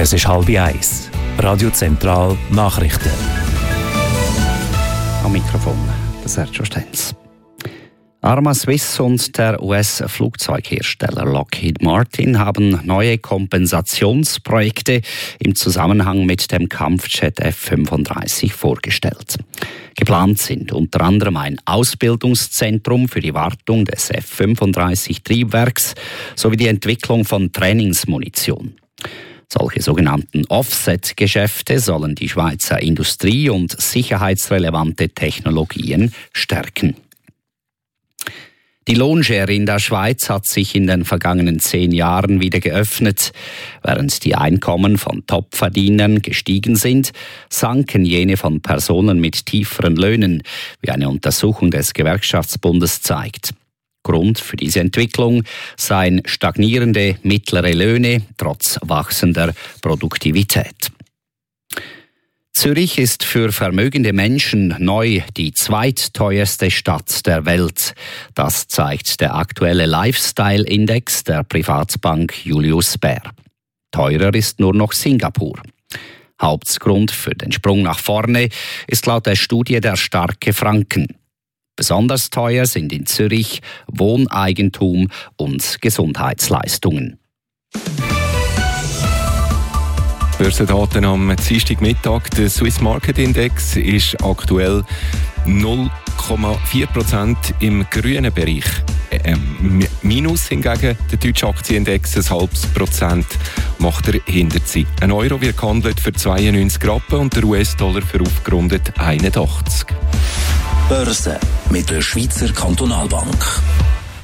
Es ist 12:30. Radio Zentral Nachrichten. Am Mikrofon der Sergio Stenz. Arma Swiss und der US-Flugzeughersteller Lockheed Martin haben neue Kompensationsprojekte im Zusammenhang mit dem Kampfjet F-35 vorgestellt. Geplant sind unter anderem ein Ausbildungszentrum für die Wartung des F-35-Triebwerks sowie die Entwicklung von Trainingsmunition. Solche sogenannten Offset-Geschäfte sollen die Schweizer Industrie und sicherheitsrelevante Technologien stärken. Die Lohnschere in der Schweiz hat sich in den vergangenen 10 Jahren wieder geöffnet. Während die Einkommen von Topverdienern gestiegen sind, sanken jene von Personen mit tieferen Löhnen, wie eine Untersuchung des Gewerkschaftsbundes zeigt. Grund für diese Entwicklung seien stagnierende mittlere Löhne trotz wachsender Produktivität. Zürich ist für vermögende Menschen neu die zweitteuerste Stadt der Welt. Das zeigt der aktuelle Lifestyle-Index der Privatbank Julius Baer. Teurer ist nur noch Singapur. Hauptgrund für den Sprung nach vorne ist laut der Studie der starke Franken. Besonders teuer sind in Zürich Wohneigentum und Gesundheitsleistungen. Börsendaten am Dienstagmittag. Der Swiss Market Index ist aktuell 0,4% im grünen Bereich. Minus hingegen der deutsche Aktienindex 0,5% macht er hinter sich. Ein Euro wird gehandelt für 92 Rappen und der US-Dollar für aufgerundet 81. Börse mit der Schweizer Kantonalbank.